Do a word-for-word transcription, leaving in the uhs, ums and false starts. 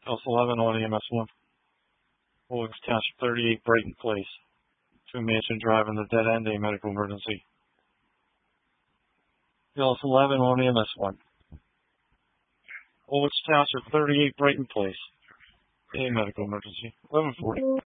House eleven on E M S one. Wilkes Township thirty-eight, Brighton Place. Two Mansion Drive in the dead end, a medical emergency. House eleven on E M S one. Wilkes Township thirty-eight, Brighton Place. A medical emergency. eleven forty.